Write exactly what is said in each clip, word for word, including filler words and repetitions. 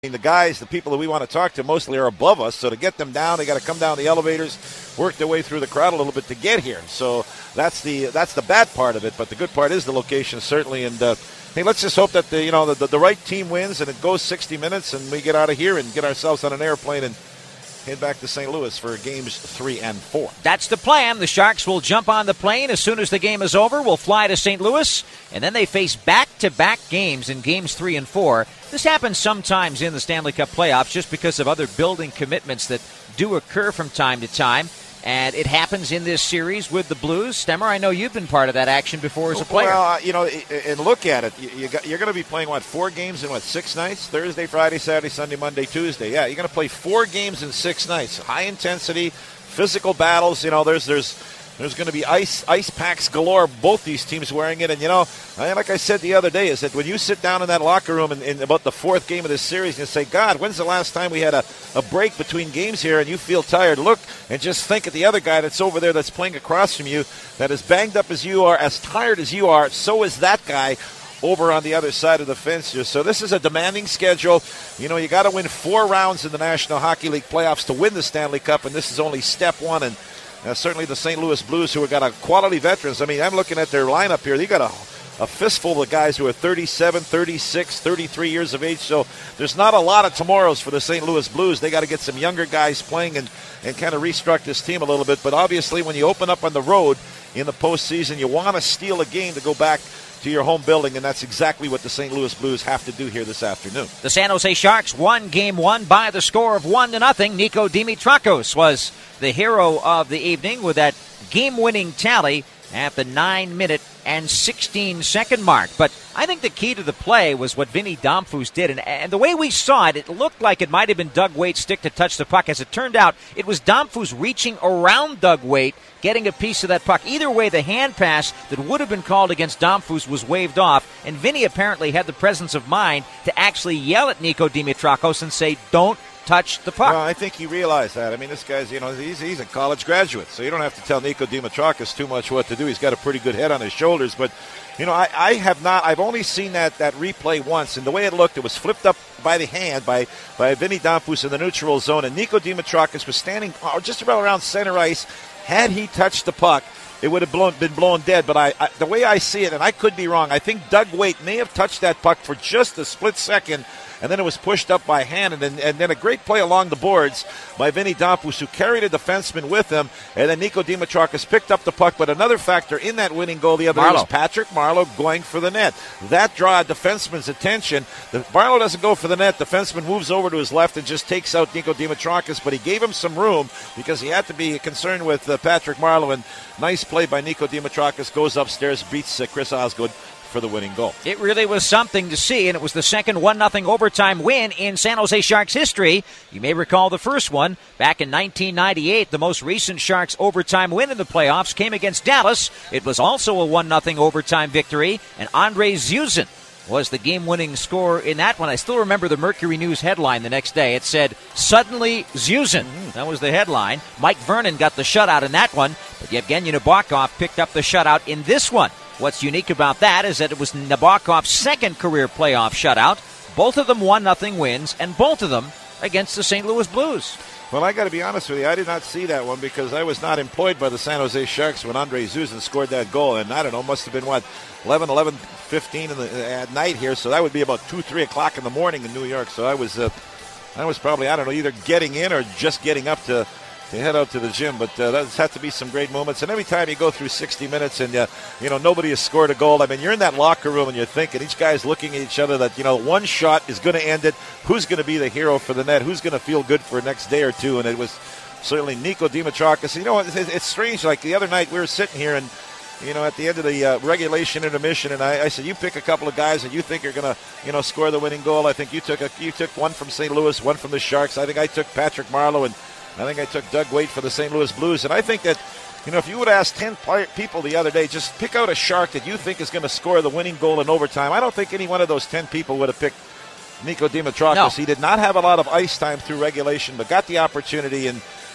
The guys, the people that we want to talk to mostly are above us, so to get them down, they got to come down the elevators, work their way through the crowd a little bit to get here. So that's the that's the bad part of it, but the good part is the location, certainly. And uh, hey, let's just hope that the you know the, the, the right team wins and it goes sixty minutes and we get out of here and get ourselves on an airplane and head back to Saint Louis for games three and four. That's the plan. The Sharks will jump on the plane as soon as the game is over. We'll fly to Saint Louis, and then they face back-to-back games in games three and four. This happens sometimes in the Stanley Cup playoffs just because of other building commitments that do occur from time to time. And it happens in this series with the Blues. Stemmer, I know you've been part of that action before as a player. Well, uh, you know, and look at it. You, you got, you're going to be playing, what, four games in, what, six nights? Thursday, Friday, Saturday, Sunday, Monday, Tuesday. Yeah, you're going to play four games in six nights. High intensity, physical battles. You know, there's there's there's going to be ice ice packs galore, both these teams wearing it. And, you know, like I said the other day, is that when you sit down in that locker room in, in about the fourth game of this series and say, God, when's the last time we had a, a break between games here and you feel tired? Look and just think of the other guy that's over there that's playing across from you, that as banged up as you are, as tired as you are, so is that guy over on the other side of the fence here. So this is a demanding schedule. You know, you got to win four rounds in the National Hockey League playoffs to win the Stanley Cup, and this is only step one. And uh, certainly the Saint Louis Blues, who have got a quality veterans. I mean, I'm looking at their lineup here. They got a a fistful of guys who are thirty-seven, thirty-six, thirty-three years of age. So there's not a lot of tomorrows for the Saint Louis Blues. They got to get some younger guys playing and, and kind of restructure this team a little bit. But obviously when you open up on the road in the postseason, you want to steal a game to go back to your home building, and that's exactly what the Saint Louis Blues have to do here this afternoon. The San Jose Sharks won game one by the score of one to nothing. Nico Dimitrakos was the hero of the evening with that game-winning tally at the nine-minute and sixteen-second mark. But I think the key to the play was what Vinny Damphousse did. And, and the way we saw it, it looked like it might have been Doug Waite's stick to touch the puck. As it turned out, it was Damphousse reaching around Doug Waite, getting a piece of that puck. Either way, the hand pass that would have been called against Damphousse was waved off. And Vinny apparently had the presence of mind to actually yell at Nico Dimitrakos and say, don't touch the puck. Well, I think he realized that. I mean, this guy's, you know, he's, he's a college graduate, so you don't have to tell Nico Dimitrakos too much what to do. He's got a pretty good head on his shoulders. But, you know, I, I have not, I've only seen that, that replay once, and the way it looked, it was flipped up by the hand by, by Vinny Damphousse in the neutral zone, and Nico Dimitrakos was standing just about around center ice. Had he touched the puck, it would have blown, been blown dead. But I, I, the way I see it, and I could be wrong, I think Doug Waite may have touched that puck for just a split second, and then it was pushed up by hand, and then, and then a great play along the boards by Vinny Damphousse, who carried a defenseman with him, and then Nico Dimitrakos picked up the puck. But another factor in that winning goal the other day was Patrick Marleau going for the net. That drew a defenseman's attention. The, Marleau doesn't go for the net. Defenseman moves over to his left and just takes out Nico Dimitrakos, but he gave him some room because he had to be concerned with uh, Patrick Marleau, and nice play by Nico Dimitrakos, goes upstairs, beats uh, Chris Osgood for the winning goal. It really was something to see, and it was the second one nothing overtime win in San Jose Sharks history. You may recall the first one back in nineteen ninety-eight. The most recent Sharks overtime win in the playoffs came against Dallas. It was also a one nothing overtime victory, and Andrei Zuzin was the game-winning scorer in that one. I still remember the Mercury News headline the next day. It said, "Suddenly Zuzin." Mm-hmm. That was the headline. Mike Vernon got the shutout in that one, but Yevgeny Nabokov picked up the shutout in this one. What's unique about that is that it was Nabokov's second career playoff shutout. Both of them one nothing wins, and both of them against the Saint Louis Blues. Well, I got to be honest with you, I did not see that one because I was not employed by the San Jose Sharks when Andrei Zuzin scored that goal. And I don't know, must have been, what, eleven, eleven fifteen in the, at night here. So that would be about two, three o'clock in the morning in New York. So I was, uh, I was probably, I don't know, either getting in or just getting up to, to head out to the gym. But uh, that's had to be some great moments. And every time you go through sixty minutes and, uh, you know, nobody has scored a goal, I mean, you're in that locker room and you're thinking, each guy's looking at each other that, you know, one shot is going to end it. Who's going to be the hero for the net? Who's going to feel good for the next day or two? And it was certainly Nico Dimitrakos. You know, it's, it's strange. Like the other night we were sitting here and, you know, at the end of the uh, regulation intermission, and I, I said, you pick a couple of guys that you think are going to, you know, score the winning goal. I think you took a, you took one from Saint Louis, one from the Sharks. I think I took Patrick Marleau, and I think I took Doug Waite for the Saint Louis Blues. And I think that, you know, if you would ask ten people the other day, just pick out a Shark that you think is going to score the winning goal in overtime, I don't think any one of those ten people would have picked Nico Dimitrakos. No. He did not have a lot of ice time through regulation, but got the opportunity. And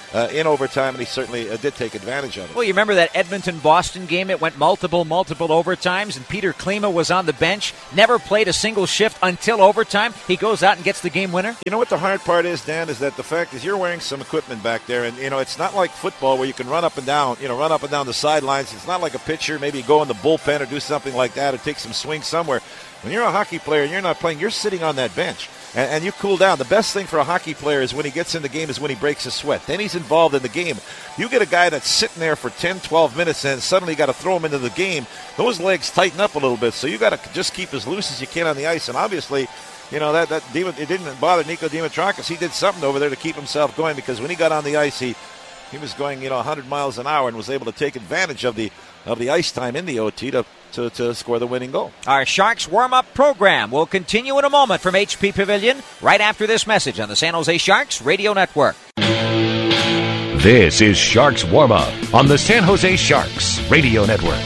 uh, in overtime, and he certainly uh, did take advantage of it. Well, you remember that Edmonton-Boston game? It went multiple, multiple overtimes, and Peter Klima was on the bench, never played a single shift until overtime. He goes out and gets the game winner. You know what the hard part is, Dan, is that the fact is you're wearing some equipment back there, and, you know, it's not like football where you can run up and down, you know, run up and down the sidelines. It's not like a pitcher, maybe go in the bullpen or do something like that or take some swings somewhere. When you're a hockey player and you're not playing, you're sitting on that bench. And, and you cool down. The best thing for a hockey player is when he gets in the game is when he breaks a sweat. Then he's involved in the game. You get a guy that's sitting there for ten, twelve minutes and suddenly you got to throw him into the game. Those legs tighten up a little bit, so you got to just keep as loose as you can on the ice. And obviously, you know, that, that it didn't bother Nico Dimitrakis. He did something over there to keep himself going, because when he got on the ice, he he was going, you know, one hundred miles an hour and was able to take advantage of the of the ice time in the O T to To, to score the winning goal. Our Sharks warm-up program will continue in a moment from H P Pavilion right after this message on the San Jose Sharks Radio Network. This is Sharks Warm-Up on the San Jose Sharks Radio Network.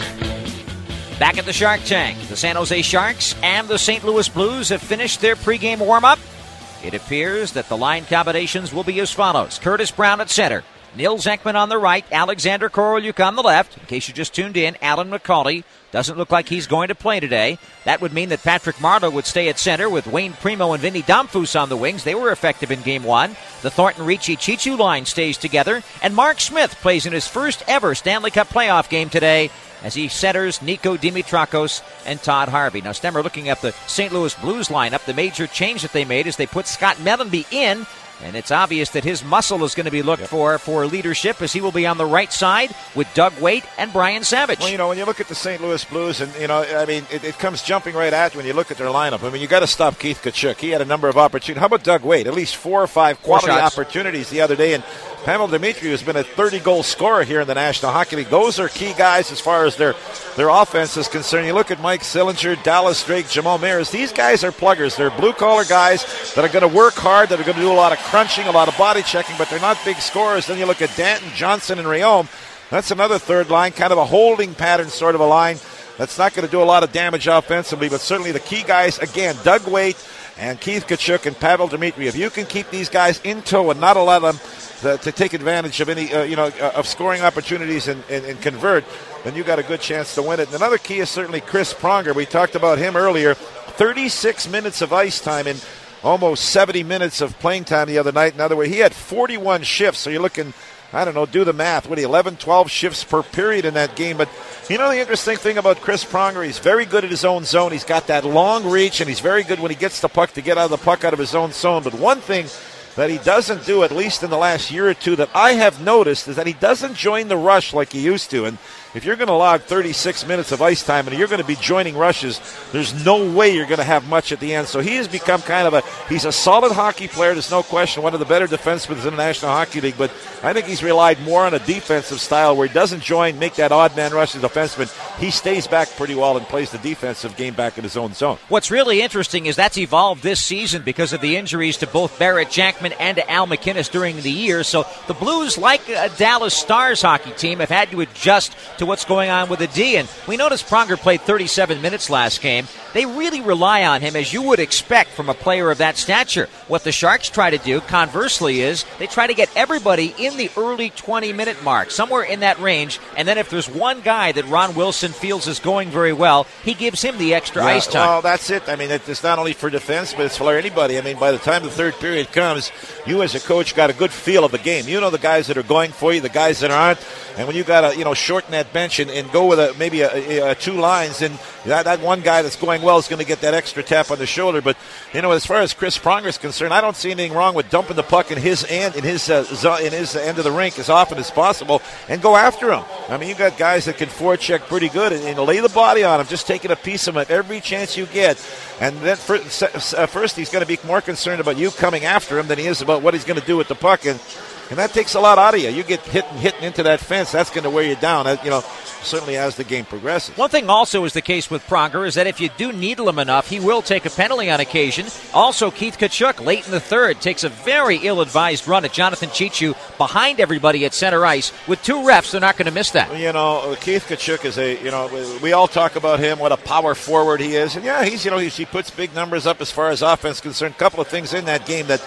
Back at the Shark Tank, the San Jose Sharks and the Saint Louis Blues have finished their pregame warm-up. It appears that the line combinations will be as follows. Curtis Brown at center. Nils Ekman on the right, Alexander Korolyuk on the left. In case you just tuned in, Alan McCauley doesn't look like he's going to play today. That would mean that Patrick Marleau would stay at center with Wayne Primo and Vinny Damphus on the wings. They were effective in Game one. The Thornton Ricci Chichu line stays together, and Mark Smith plays in his first ever Stanley Cup playoff game today as he centers Nico Dimitrakos and Todd Harvey. Now, Stemmer, looking at the Saint Louis Blues lineup, the major change that they made is they put Scott Mellanby in. And it's obvious that his muscle is going to be looked yep. for for leadership, as he will be on the right side with Doug Weight and Brian Savage. Well, you know, when you look at the Saint Louis Blues, and, you know, I mean, it, it comes jumping right at you when you look at their lineup. I mean, you got to stop Keith Tkachuk. He had a number of opportunities. How about Doug Weight? At least four or five quality opportunities the other day. And Pavel Dmitriev has been a thirty-goal scorer here in the National Hockey League. Those are key guys as far as their, their offense is concerned. You look at Mike Sillinger, Dallas Drake, Jamal Mears. These guys are pluggers. They're blue-collar guys that are going to work hard, that are going to do a lot of crunching, a lot of body checking, but they're not big scorers. Then you look at Danton, Johnson, and Rayom. That's another third line, kind of a holding pattern sort of a line. That's not going to do a lot of damage offensively, but certainly the key guys, again, Doug Weight and Keith Tkachuk and Pavel Dmitriev. If you can keep these guys in tow and not allow them to, to take advantage of any, uh, you know, uh, of scoring opportunities and, and, and convert, then you got a good chance to win it. And another key is certainly Chris Pronger. We talked about him earlier. thirty-six minutes of ice time in almost seventy minutes of playing time the other night. In other words, he had forty-one shifts, so you're looking, I don't know, do the math. What, eleven, twelve shifts per period in that game. But you know the interesting thing about Chris Pronger, he's very good at his own zone. He's got that long reach, and he's very good when he gets the puck to get out of the puck out of his own zone. But one thing that he doesn't do, at least in the last year or two, that I have noticed, is that he doesn't join the rush like he used to. And if you're going to log thirty-six minutes of ice time and you're going to be joining rushes, there's no way you're going to have much at the end. So he has become kind of a, he's a solid hockey player. There's no question, one of the better defensemen in the National Hockey League. But I think he's relied more on a defensive style where he doesn't join, make that odd man rush as a defenseman. He stays back pretty well and plays the defensive game back in his own zone. What's really interesting is that's evolved this season because of the injuries to both Barrett Jackman and to Al McInnes during the year. So the Blues, like a Dallas Stars hockey team, have had to adjust to what's going on with the D. And we noticed Pronger played thirty-seven minutes last game. They really rely on him, as you would expect from a player of that stature. What the Sharks try to do, conversely, is they try to get everybody in the early twenty-minute mark, somewhere in that range, and then if there's one guy that Ron Wilson feels is going very well, he gives him the extra yeah, ice time. Well, that's it. I mean, it's not only for defense, but it's for anybody. I mean, by the time the third period comes, you as a coach got a good feel of the game. You know the guys that are going for you, the guys that aren't, and when you got to, you know, shorten that bench and, and go with a, maybe a, a, a two lines, and that, that one guy that's going well is going to get that extra tap on the shoulder. But you know, as far as Chris Pronger is concerned, I don't see anything wrong with dumping the puck in his end, in his uh, in his end of the rink as often as possible, and go after him. I mean, you got guys that can forecheck pretty good and, and lay the body on him, just taking a piece of him at every chance you get. And then first, uh, first he's going to be more concerned about you coming after him than he is about what he's going to do with the puck. And And that takes a lot out of you. You get hit and hitting into that fence, that's going to wear you down, you know, certainly as the game progresses. One thing also is the case with Pronger is that if you do needle him enough, he will take a penalty on occasion. Also, Keith Tkachuk, late in the third, takes a very ill-advised run at Jonathan Chichu behind everybody at center ice. With two refs, they're not going to miss that. You know, Keith Tkachuk is a, you know, we all talk about him, what a power forward he is. And, yeah, he's, you know, he's, he puts big numbers up as far as offense is concerned. A couple of things in that game that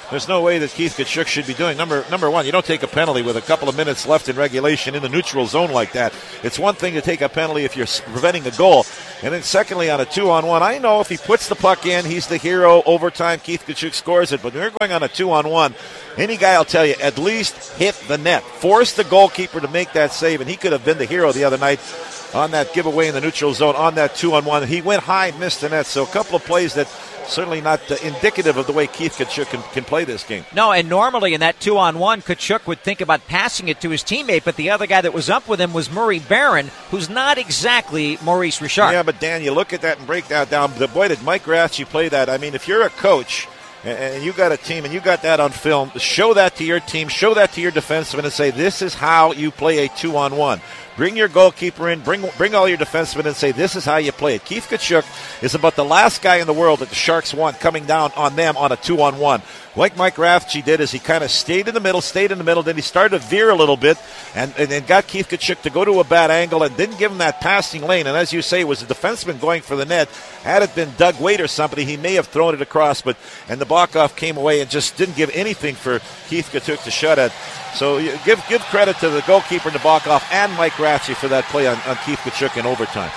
there's no way that Keith Tkachuk should be doing. Number number one, you don't take a penalty with a couple of minutes left in regulation in the neutral zone like that. It's one thing to take a penalty if you're preventing a goal. And then secondly, on a two-on-one, I know if he puts the puck in, he's the hero. Overtime, Keith Tkachuk scores it. But when you're going on a two-on-one, any guy will tell you, at least hit the net. Force the goalkeeper to make that save, and he could have been the hero the other night on that giveaway in the neutral zone on that two-on-one. He went high, missed the net. So a couple of plays that certainly not uh, indicative of the way Keith Tkachuk can, can play this game. No, and normally in that two-on-one, Tkachuk would think about passing it to his teammate, but the other guy that was up with him was Murray Barron, who's not exactly Maurice Richard. Yeah, but Dan, you look at that and break that down. The boy, did Mike Rathje play that. I mean, if you're a coach and you got a team and you got that on film, show that to your team, show that to your defenseman and say, this is how you play a two-on-one. Bring your goalkeeper in, bring bring all your defensemen and say, this is how you play it. Keith Tkachuk is about the last guy in the world that the Sharks want coming down on them on a two-on-one. Like Mike Rathje did is he kind of stayed in the middle, stayed in the middle, then he started to veer a little bit and, and, and got Keith Tkachuk to go to a bad angle and didn't give him that passing lane. And as you say, it was the defenseman going for the net. Had it been Doug Wade or somebody, he may have thrown it across, but and the Bokhoff came away and just didn't give anything for Keith Tkachuk to shut at. So you give give credit to the goalkeeper, Nabokov, and Mike Rathje for that play on, on Keith Tkachuk in overtime.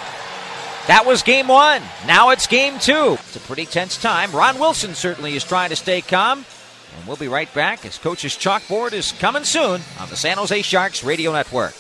That was game one. Now it's game two. It's a pretty tense time. Ron Wilson certainly is trying to stay calm. And we'll be right back as Coach's Chalkboard is coming soon on the San Jose Sharks Radio Network.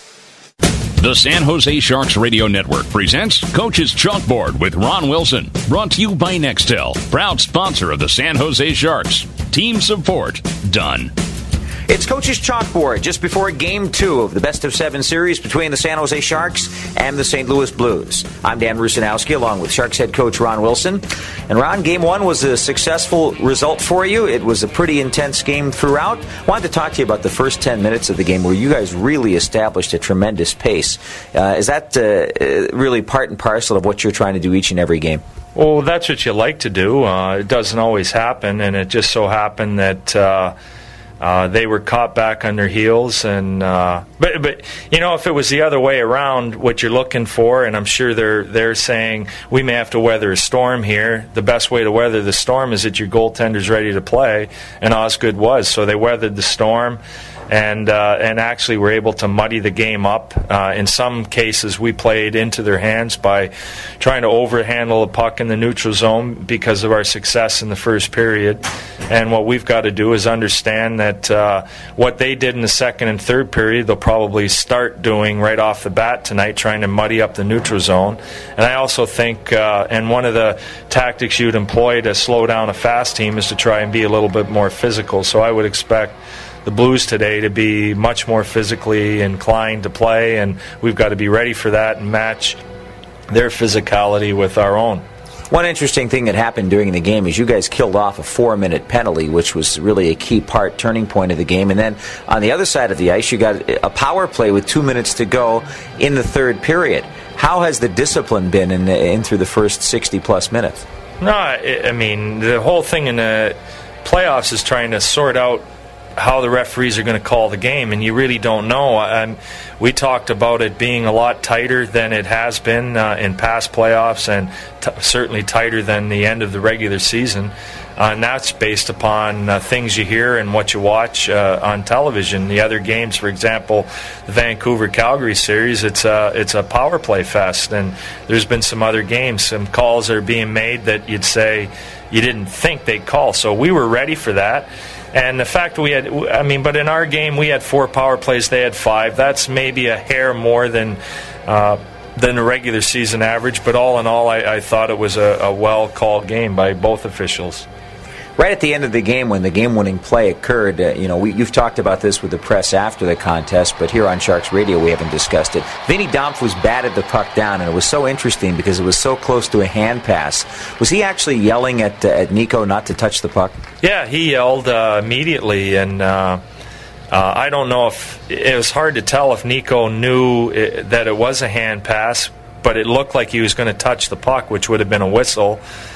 The San Jose Sharks Radio Network presents Coach's Chalkboard with Ron Wilson. Brought to you by Nextel, proud sponsor of the San Jose Sharks. Team support done. It's Coach's Chalkboard just before Game two of the Best of Seven series between the San Jose Sharks and the Saint Louis Blues. I'm Dan Rusanowski along with Sharks head coach Ron Wilson. And Ron, Game one was a successful result for you. It was a pretty intense game throughout. I wanted to talk to you about the first ten minutes of the game where you guys really established a tremendous pace. Uh, is that uh, really part and parcel of what you're trying to do each and every game? Well, that's what you like to do. Uh, it doesn't always happen, and it just so happened that uh, Uh, they were caught back on their heels, and uh, but but you know, if it was the other way around, what you're looking for, and I'm sure they're they're saying we may have to weather a storm here. The best way to weather the storm is that your goaltender's ready to play, and Osgood was. So they weathered the storm, and uh, and actually were able to muddy the game up. Uh, in some cases, we played into their hands by trying to overhandle the puck in the neutral zone because of our success in the first period. And what we've got to do is understand that uh, what they did in the second and third period, they'll probably start doing right off the bat tonight, trying to muddy up the neutral zone. And I also think, uh, and one of the tactics you'd employ to slow down a fast team is to try and be a little bit more physical. So I would expect the Blues today to be much more physically inclined to play, and we've got to be ready for that and match their physicality with our own. One interesting thing that happened during the game is you guys killed off a four-minute penalty, which was really a key part, turning point of the game. And then on the other side of the ice, you got a power play with two minutes to go in the third period. How has the discipline been in, in through the first sixty-plus minutes? No, I mean, the whole thing in the playoffs is trying to sort out how the referees are going to call the game, and you really don't know. Um, we talked about it being a lot tighter than it has been uh, in past playoffs, and t- certainly tighter than the end of the regular season. Uh, and that's based upon uh, things you hear and what you watch uh, on television. The other games, for example, the Vancouver-Calgary series, it's a, it's a power play fest, and there's been some other games, some calls that are being made that you'd say you didn't think they'd call. So we were ready for that. And the fact we had, I mean, but in our game we had four power plays, they had five. That's maybe a hair more than uh, than the regular season average. But all in all, I, I thought it was a, a well-called game by both officials. Right at the end of the game, when the game-winning play occurred, uh, you know, we, you've talked about this with the press after the contest, but here on Sharks Radio we haven't discussed it. Vinny Domfus batted the puck down, and it was so interesting because it was so close to a hand pass. Was he actually yelling at uh, at Nico not to touch the puck? Yeah, he yelled uh, immediately, and uh, uh, I don't know if it was hard to tell if Nico knew it, that it was a hand pass, but it looked like he was going to touch the puck, which would have been a whistle.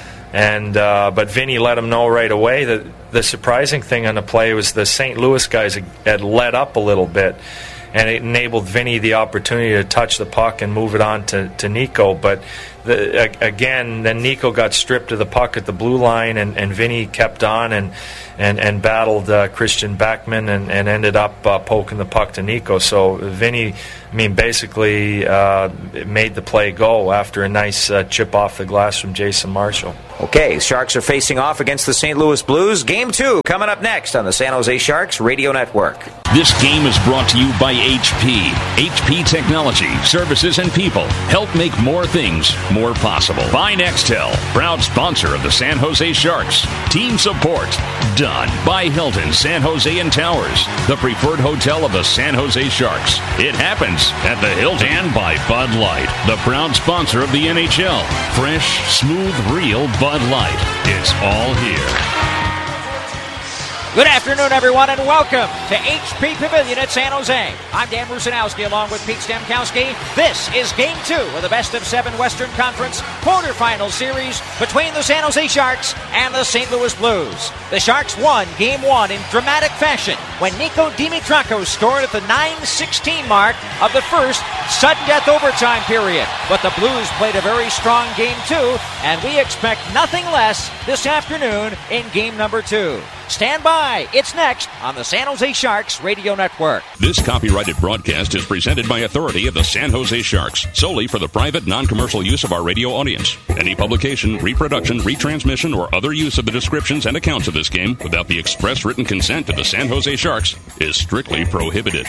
And uh, but Vinny let him know right away. That the surprising thing on the play was the Saint Louis guys had let up a little bit, and it enabled Vinny the opportunity to touch the puck and move it on to, to Nico. But the, again, then Nico got stripped of the puck at the blue line, and, and Vinny kept on and and, and battled uh, Christian Beckman and, and ended up uh, poking the puck to Nico. So Vinny, I mean, basically uh, made the play go after a nice uh, chip off the glass from Jason Marshall. Okay, Sharks are facing off against the Saint Louis Blues. Game two coming up next on the San Jose Sharks Radio Network. This game is brought to you by H P. H P Technology, services, and people help make more things more possible. By Nextel, proud sponsor of the San Jose Sharks. Team support done by Hilton San Jose and Towers, the preferred hotel of the San Jose Sharks. It happens at the Hilton. And by Bud Light, the proud sponsor of the N H L. Fresh, smooth, real Bud Light. It's all here. Good afternoon, everyone, and welcome to H P Pavilion at San Jose. I'm Dan Rusanowski along with Pete Stemkowski. This is Game two of the Best of Seven Western Conference quarterfinal series between the San Jose Sharks and the Saint Louis Blues. The Sharks won Game one in dramatic fashion when Nico Dimitrakos scored at the nine sixteen mark of the first sudden death overtime period. But the Blues played a very strong Game two, and we expect nothing less this afternoon in Game number two. Stand by. It's next on the San Jose Sharks Radio Network. This copyrighted broadcast is presented by authority of the San Jose Sharks, solely for the private, non-commercial use of our radio audience. Any publication, reproduction, retransmission, or other use of the descriptions and accounts of this game without the express written consent of the San Jose Sharks is strictly prohibited.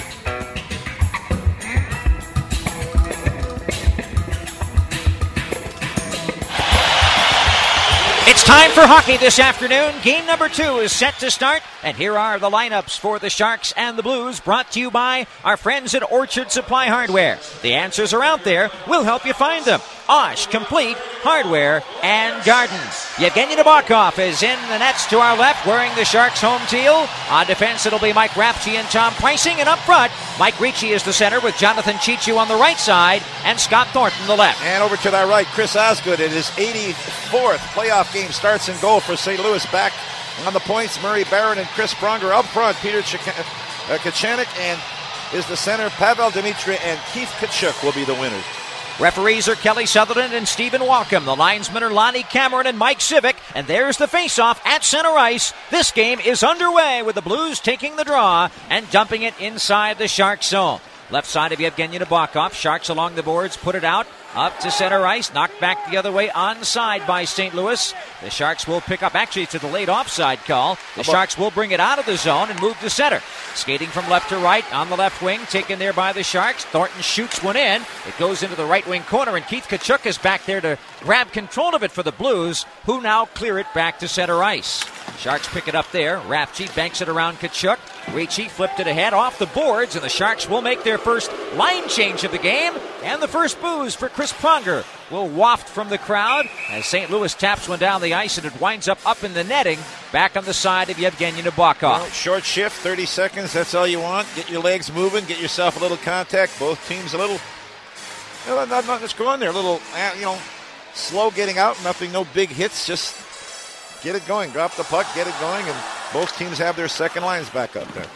It's time for hockey this afternoon. Game number two is set to start, and here are the lineups for the Sharks and the Blues, brought to you by our friends at Orchard Supply Hardware. The answers are out there. We'll help you find them. Osh Complete Hardware and Garden. Yevgeny Nabokov is in the nets to our left, wearing the Sharks home teal. On defense, it'll be Mike Rapchi and Tom Preissing, and up front, Mike Ricci is the center with Jonathan Chichu on the right side and Scott Thornton the left. And over to the right, Chris Osgood in his eighty-fourth playoff game starts and goal for Saint Louis. Back on the points, Murray Barron and Chris Pronger. Up front, Peter Kachanik and is the center. Pavel Dimitri and Keith Tkachuk will be the winners. Referees are Kelly Sutherland and Stephen Walcom. The linesmen are Lonnie Cameron and Mike Civic. And there's the face-off at center ice. This game is underway with the Blues taking the draw and dumping it inside the Sharks zone. Left side of Yevgeny Nabokov. Sharks along the boards, put it out. Up to center ice, knocked back the other way, onside by Saint Louis. The Sharks will pick up, actually it's a delayed offside call. The Sharks will bring it out of the zone and move to center. Skating from left to right on the left wing, taken there by the Sharks. Thornton shoots one in. It goes into the right wing corner, and Keith Tkachuk is back there to grab control of it for the Blues, who now clear it back to center ice. Sharks pick it up there. Rapchi banks it around Tkachuk. Ricci flipped it ahead off the boards, and the Sharks will make their first line change of the game. And the first booze for Chris Pronger will waft from the crowd as Saint Louis taps one down the ice, and it winds up up in the netting back on the side of Yevgeny Nabokov. Well, short shift, thirty seconds, that's all you want. Get your legs moving, get yourself a little contact. Both teams a little, you know, not, not just go in there, a little, you know, slow getting out, nothing, no big hits, just get it going. Drop the puck, get it going, and both teams have their second lines back up there.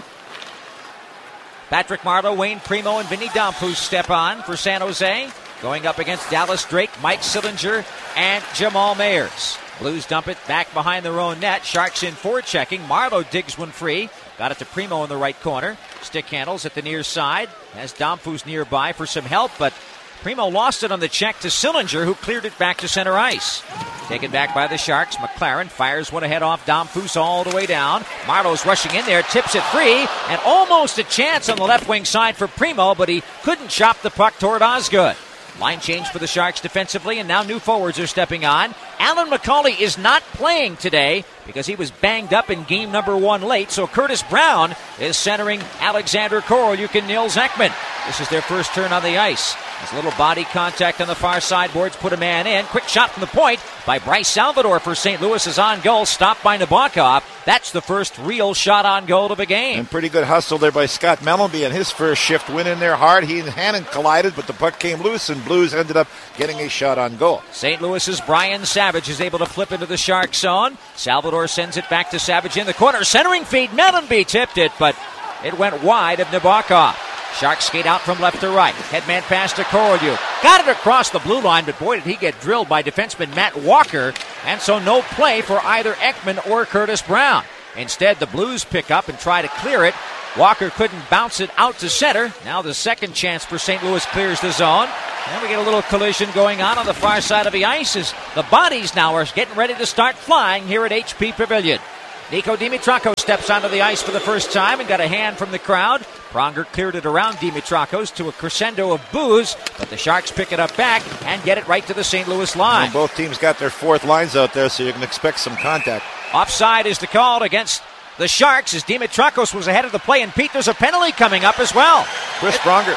Patrick Marleau, Wayne Primo, and Vinny Damphousse step on for San Jose. Going up against Dallas Drake, Mike Sillinger, and Jamal Mayers. Blues dump it back behind their own net. Sharks in forechecking. Marleau digs one free. Got it to Primo in the right corner. Stick handles at the near side. Has Damphousse nearby for some help, but Primo lost it on the check to Sillinger, who cleared it back to center ice. Taken back by the Sharks. McLaren fires one ahead off Damphousse all the way down. Marlowe's rushing in there, tips it free, and almost a chance on the left wing side for Primo, but he couldn't chop the puck toward Osgood. Line change for the Sharks defensively, and now new forwards are stepping on. Alan McCauley is not playing today because he was banged up in game number one late, so Curtis Brown is centering Alexander Korolyuk and Nils Ekman. This is their first turn on the ice. There's a little body contact on the far side boards, put a man in. Quick shot from the point by Bryce Salvador for Saint Louis is on goal, stopped by Nabokov. That's the first real shot on goal of the game. And pretty good hustle there by Scott Mellenby in his first shift. Went in there hard. He and Hannon collided, but the puck came loose, and Blues ended up getting a shot on goal. Saint Louis's Brian Savage is able to flip into the Shark zone. Salvador sends it back to Savage in the corner. Centering feed, Mellenby tipped it, but it went wide of Nabokov. Sharks skate out from left to right. Headman pass to Korolyuk. Got it across the blue line, but boy, did he get drilled by defenseman Matt Walker. And so no play for either Ekman or Curtis Brown. Instead, the Blues pick up and try to clear it. Walker couldn't bounce it out to center. Now the second chance for Saint Louis clears the zone. And we get a little collision going on on the far side of the ice as the bodies now are getting ready to start flying here at H P Pavilion. Nico Dimitrakos steps onto the ice for the first time and got a hand from the crowd. Pronger cleared it around Dimitrakos to a crescendo of boos, but the Sharks pick it up back and get it right to the Saint Louis line. And both teams got their fourth lines out there, so you can expect some contact. Offside is the call against the Sharks as Dimitrakos was ahead of the play, and Pete, there's a penalty coming up as well. Chris Pronger.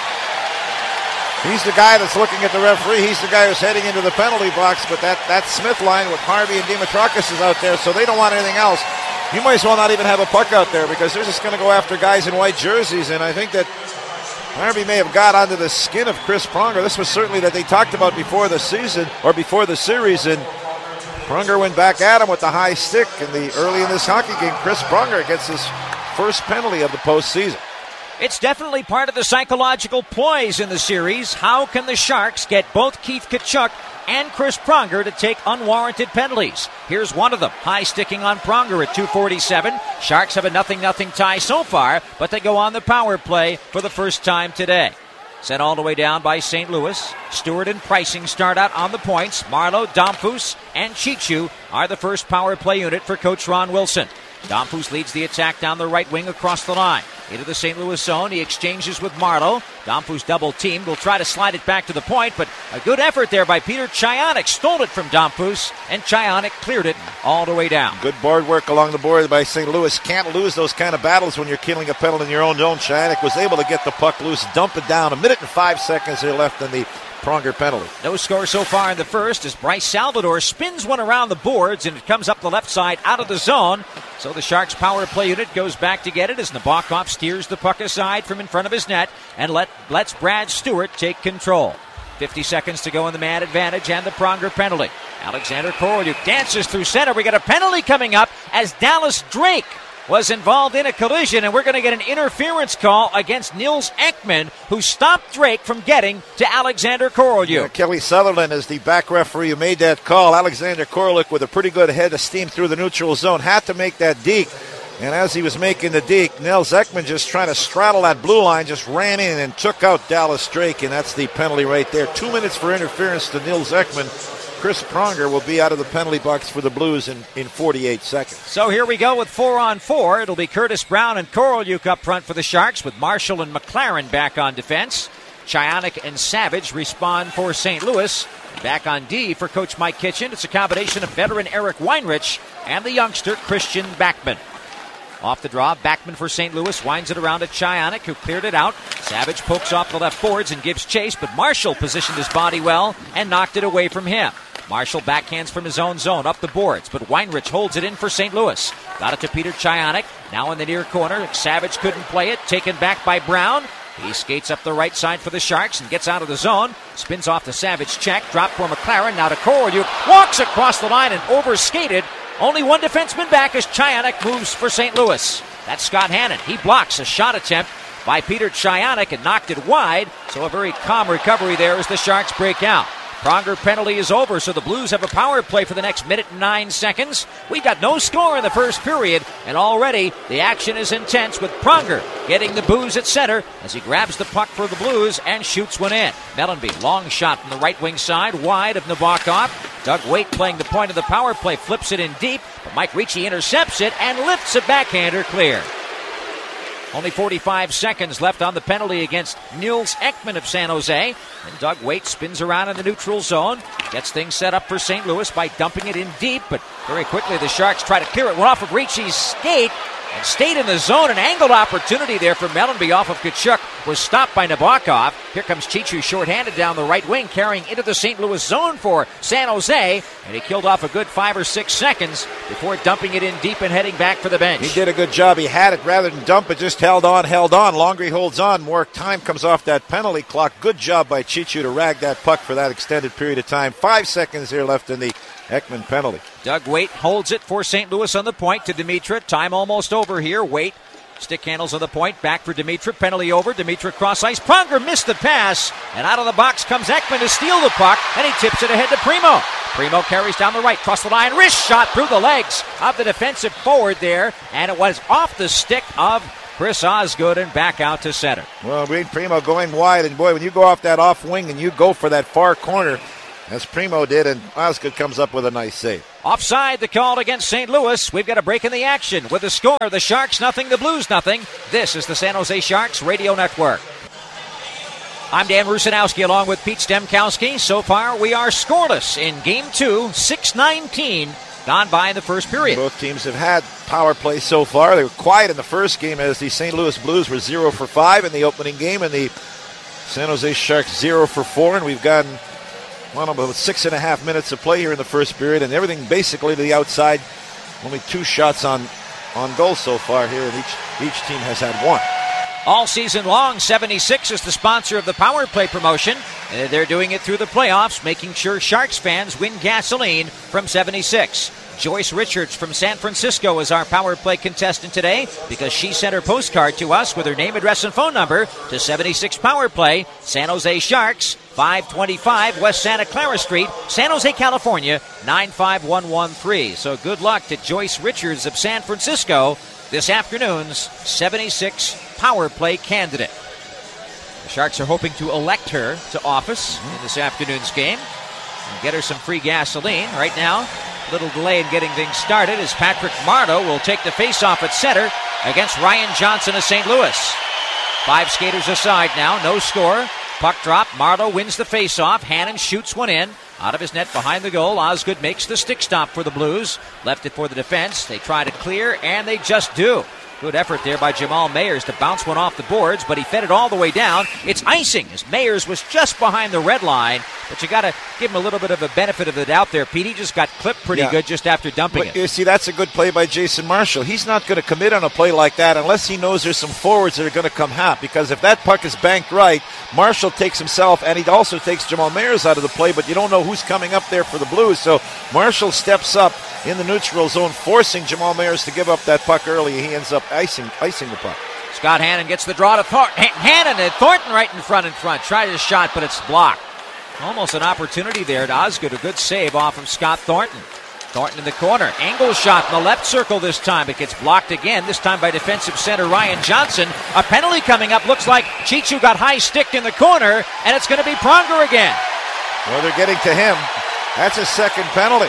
He's the guy that's looking at the referee. He's the guy who's heading into the penalty box, but that, that Smith line with Harvey and Dimitrakos is out there, so they don't want anything else. You might as well not even have a puck out there because they're just going to go after guys in white jerseys, and I think that Harvey may have got onto the skin of Chris Pronger. This was certainly that they talked about before the season, or before the series, and Pronger went back at him with the high stick, and the early in this hockey game, Chris Pronger gets his first penalty of the postseason. It's definitely part of the psychological poise in the series. How can the Sharks get both Keith Tkachuk and Chris Pronger to take unwarranted penalties? Here's one of them. High sticking on Pronger at two forty-seven. Sharks have a nothing nothing tie so far, but they go on the power play for the first time today. Sent all the way down by Saint Louis. Stewart and Pricing start out on the points. Marlowe, Domfus, and Chichu are the first power play unit for Coach Ron Wilson. Domfus leads the attack down the right wing across the line. Into the Saint Louis zone, he exchanges with Marlowe. Domfus double-teamed, will try to slide it back to the point, but a good effort there by Peter Chayonik. Stole it from Domfus, and Chayonik cleared it all the way down. Good board work along the board by Saint Louis. Can't lose those kind of battles when you're killing a penalty in your own zone. Chayonik was able to get the puck loose, dump it down. A minute and five seconds here left in the Pronger penalty. No score so far in the first as Bryce Salvador spins one around the boards and it comes up the left side out of the zone. So the Sharks power play unit goes back to get it as Nabokov steers the puck aside from in front of his net and let, lets Brad Stewart take control. fifty seconds to go in the man advantage and the Pronger penalty. Alexander Korolyuk dances through center. We got a penalty coming up as Dallas Drake was involved in a collision, and we're going to get an interference call against Nils Ekman, who stopped Drake from getting to Alexander Korolyuk. Yeah, Kelly Sutherland is the back referee who made that call. Alexander Korolyuk with a pretty good head of steam through the neutral zone had to make that deke, and as he was making the deke, Nils Ekman just trying to straddle that blue line, just ran in and took out Dallas Drake, and that's the penalty right there. Two minutes for interference to Nils Ekman. Chris Pronger will be out of the penalty box for the Blues in, in forty-eight seconds. So here we go with four on four. It'll be Curtis Brown and Korolyuk up front for the Sharks with Marshall and McLaren back on defense. Chayonik and Savage respond for Saint Louis. Back on D for Coach Mike Kitchen. It's a combination of veteran Eric Weinrich and the youngster Christian Backman. Off the draw, Backman for Saint Louis winds it around to Chayonik, who cleared it out. Savage pokes off the left boards and gives chase, but Marshall positioned his body well and knocked it away from him. Marshall backhands from his own zone up the boards, but Weinrich holds it in for Saint Louis. Got it to Peter Chayonik, now in the near corner. Savage couldn't play it, taken back by Brown. He skates up the right side for the Sharks and gets out of the zone. Spins off the Savage check, drop for McLaren, now to Korolyuk. Walks across the line and overskated. Only one defenseman back as Chayonik moves for Saint Louis. That's Scott Hannon. He blocks a shot attempt by Peter Chayonik and knocked it wide. So a very calm recovery there as the Sharks break out. Pronger penalty is over, so the Blues have a power play for the next minute and nine seconds. We got no score in the first period, and already the action is intense with Pronger getting the boos at center as he grabs the puck for the Blues and shoots one in. Mellenby, long shot from the right wing side, wide of Nabokov. Doug Waite playing the point of the power play, flips it in deep, but Mike Ricci intercepts it and lifts a backhander clear. Only forty-five seconds left on the penalty against Nils Ekman of San Jose. And Doug Waite spins around in the neutral zone. Gets things set up for Saint Louis by dumping it in deep. But very quickly the Sharks try to clear it. Went off of Ricci's skate and stayed in the zone. An angled opportunity there for Mellenby off of Tkachuk was stopped by Nabokov. Here comes Chichu shorthanded down the right wing, carrying into the Saint Louis zone for San Jose. And he killed off a good five or six seconds before dumping it in deep and heading back for the bench. He did a good job. He had it rather than dump it, just held on, held on. Longer he holds on, more time comes off that penalty clock. Good job by Chichu to rag that puck for that extended period of time. Five seconds here left in the Ekman penalty. Doug Waite holds it for Saint Louis on the point to Dimitra. Time almost over here. Waite Stick handles on the point. Back for Dimitra. Penalty over. Dimitra cross ice. Pronger missed the pass. And out of the box comes Ekman to steal the puck. And he tips it ahead to Primo. Primo carries down the right. Cross the line. Wrist shot through the legs of the defensive forward there. And it was off the stick of Chris Osgood and back out to center. Well, Wayne Primo going wide. And, boy, when you go off that off wing and you go for that far corner, as Primo did, and Osgood comes up with a nice save. Offside, the call against Saint Louis. We've got a break in the action with the score. The Sharks nothing, the Blues nothing. This is the San Jose Sharks Radio Network. I'm Dan Rusanowski along with Pete Stemkowski. So far, we are scoreless in Game two, six nineteen gone by in the first period. Both teams have had power play so far. They were quiet in the first game as the Saint Louis Blues were zero for five in the opening game, and the San Jose Sharks zero for four, and we've gotten well, about six and a half minutes of play here in the first period, and everything basically to the outside. Only two shots on, on goal so far here, and each, each team has had one. All season long, seventy-six is the sponsor of the Power Play promotion. Uh, they're doing it through the playoffs, making sure Sharks fans win gasoline from seventy-six. Joyce Richards from San Francisco is our Power Play contestant today because she sent her postcard to us with her name, address, and phone number to seventy-six Power Play, San Jose Sharks, five twenty-five West Santa Clara Street, San Jose, California, nine five one one three. So good luck to Joyce Richards of San Francisco, this afternoon's seventy-six Power Play candidate. The Sharks are hoping to elect her to office in this afternoon's game and get her some free gasoline. Right now, a little delay in getting things started as Patrick Marleau will take the face-off at center against Ryan Johnson of Saint Louis. Five skaters aside now, no score. Puck drop, Marleau wins the face-off. Hannon shoots one in. Out of his net behind the goal, Osgood makes the stick stop for the Blues. Left it for the defense. They try to clear, and they just do. Good effort there by Jamal Mayers to bounce one off the boards, but he fed it all the way down. It's icing as Mayers was just behind the red line, but you got to give him a little bit of a benefit of the doubt there, Pete. He just got clipped pretty yeah. good just after dumping but, it. You see, that's a good play by Jason Marshall. He's not going to commit on a play like that unless he knows there's some forwards that are going to come half, because if that puck is banked right, Marshall takes himself, and he also takes Jamal Mayers out of the play, but you don't know who's coming up there for the Blues, so Marshall steps up in the neutral zone, forcing Jamal Mayers to give up that puck early. He ends up icing icing the puck. Scott Hannon gets the draw to Thornton. Hannon and Thornton right in front in front. Tried his shot, but it's blocked. Almost an opportunity there to Osgood. A good save off of Scott Thornton. Thornton in the corner. Angle shot in the left circle this time. It gets blocked again, this time by defensive center Ryan Johnson. A penalty coming up. Looks like Chichu got high sticked in the corner, and it's going to be Pronger again. Well, they're getting to him. That's his second penalty.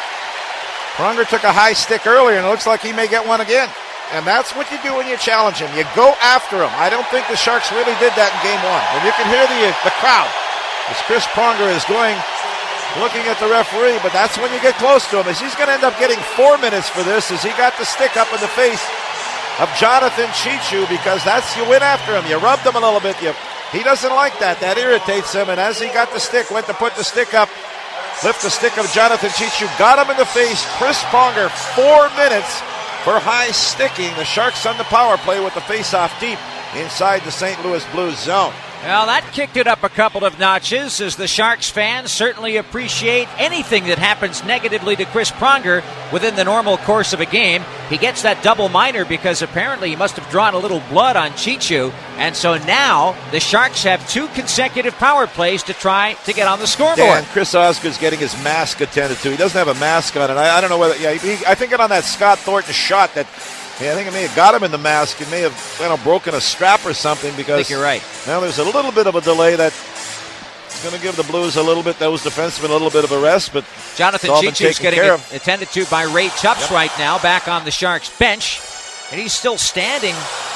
Pronger took a high stick earlier, and it looks like he may get one again. And that's what you do when you challenge him. You go after him. I don't think the Sharks really did that in game one. And you can hear the, the crowd as Chris Pronger is going, looking at the referee, but that's when you get close to him, as he's going to end up getting four minutes for this, as he got the stick up in the face of Jonathan Chichu, because that's, you went after him. You rubbed him a little bit. You, he doesn't like that. That irritates him, and as he got the stick, went to put the stick up, lift the stick of Jonathan Chichu, got him in the face. Chris Pronger, four minutes for high sticking. The Sharks on the power play with the face-off deep inside the Saint Louis Blues zone. Well, that kicked it up a couple of notches, as the Sharks fans certainly appreciate anything that happens negatively to Chris Pronger within the normal course of a game. He gets that double minor because apparently he must have drawn a little blood on Chichu, and so now the Sharks have two consecutive power plays to try to get on the scoreboard. Dan, Chris Osgood's getting his mask attended to. He doesn't have a mask on, and I, I don't know whether, yeah, he, I think on that Scott Thornton shot that, yeah, I think it may have got him in the mask. It may have, you know, broken a strap or something, because I think you're right. Now there's a little bit of a delay that's going to give the Blues a little bit, those defensemen a little bit of a rest. But Jonathan Chichu's getting attended to by Ray Tufts yep. right now, back on the Sharks bench, and he's still standing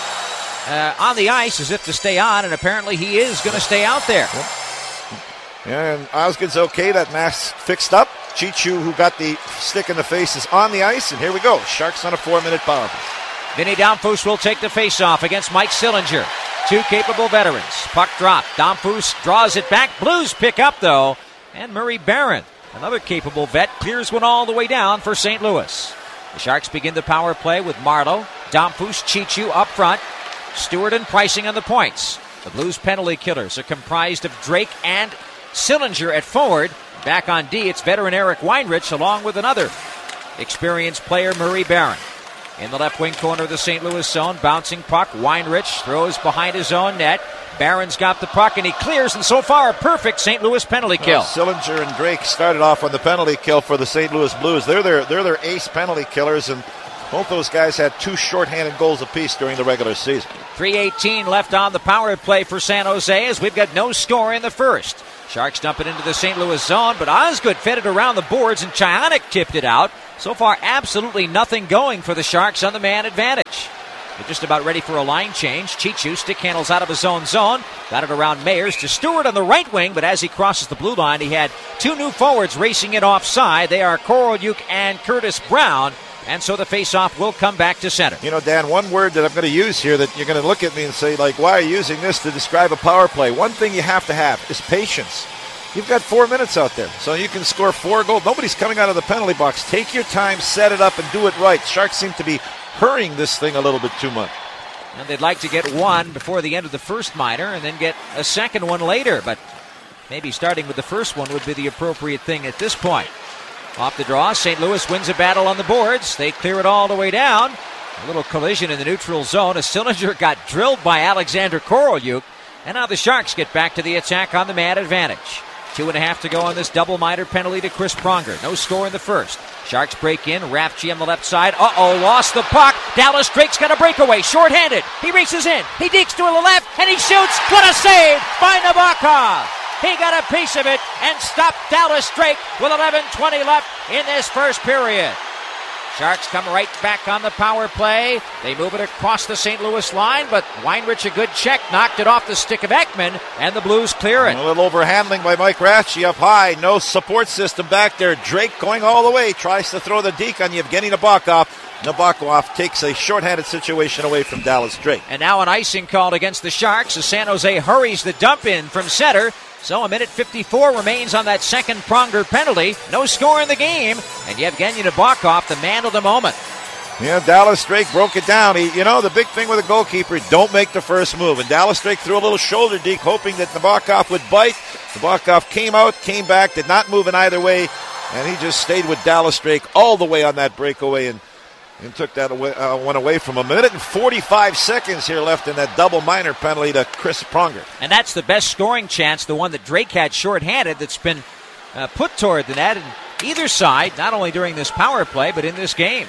uh, on the ice as if to stay on, and apparently he is going to stay out there. Yep. Yeah, and Osgood's okay. That mask fixed up. Chichu, who got the stick in the face, is on the ice, and here we go. Sharks on a four-minute power play. Vinny Domfus will take the face-off against Mike Sillinger. Two capable veterans. Puck drop. Domfus draws it back. Blues pick up, though. And Murray Barron, another capable vet, clears one all the way down for Saint Louis. The Sharks begin the power play with Marleau, Domfus, Chichu up front. Stewart and Pricing on the points. The Blues penalty killers are comprised of Drake and Sillinger at forward. Back on D, it's veteran Eric Weinrich along with another experienced player, Murray Barron. In the left wing corner of the Saint Louis zone, bouncing puck. Weinrich throws behind his own net. Barron's got the puck, and he clears, and so far a perfect Saint Louis penalty kill. Well, Sillinger and Drake started off on the penalty kill for the Saint Louis Blues. They're their, they're their ace penalty killers, and both those guys had two shorthanded goals apiece during the regular season. three eighteen left on the power play for San Jose as we've got no score in the first. Sharks dump it into the Saint Louis zone, but Osgood fed it around the boards, and Chianik tipped it out. So far, absolutely nothing going for the Sharks on the man advantage. They're just about ready for a line change. Chichu stick handles out of his own zone. Got it around Mayers to Stewart on the right wing, but as he crosses the blue line, he had two new forwards racing it offside. They are Korolyuk and Curtis Brown, and so the faceoff will come back to center. You know, Dan, one word that I'm going to use here that you're going to look at me and say, like, why are you using this to describe a power play? One thing you have to have is patience. You've got four minutes out there, so you can score four goals. Nobody's coming out of the penalty box. Take your time, set it up, and do it right. Sharks seem to be hurrying this thing a little bit too much. And they'd like to get one before the end of the first minor and then get a second one later, but maybe starting with the first one would be the appropriate thing at this point. Off the draw, Saint Louis wins a battle on the boards. They clear it all the way down. A little collision in the neutral zone. A Sillinger got drilled by Alexander Korolyuk, and now the Sharks get back to the attack on the man advantage. Two and a half to go on this double minor penalty to Chris Pronger. No score in the first. Sharks break in. Rafchi on the left side. Uh-oh, lost the puck. Dallas Drake's got a breakaway. Short-handed. He reaches in. He dekes to the left, and he shoots. What a save by Nabokov. He got a piece of it and stopped Dallas Drake with eleven twenty left in this first period. Sharks come right back on the power play. They move it across the Saint Louis line, but Weinrich, a good check, knocked it off the stick of Ekman, and the Blues clear it. A little overhandling by Mike Rafchi up high. No support system back there. Drake going all the way. Tries to throw the deke on Yevgeny Nabokov. Nabokov takes a shorthanded situation away from Dallas Drake. And now an icing called against the Sharks as San Jose hurries the dump in from center. So a minute fifty-four remains on that second Pronger penalty. No score in the game. And Yevgeny Nabokov, the man of the moment. Yeah, Dallas Drake broke it down. He, you know, the big thing with a goalkeeper, don't make the first move. And Dallas Drake threw a little shoulder deke, hoping that Nabokov would bite. Nabokov came out, came back, did not move in either way. And he just stayed with Dallas Drake all the way on that breakaway and, and took that away, uh, one away from him. A minute and forty-five seconds here left in that double minor penalty to Chris Pronger. And that's the best scoring chance, the one that Drake had shorthanded, that's been uh, put toward the net. And either side, not only during this power play, but in this game.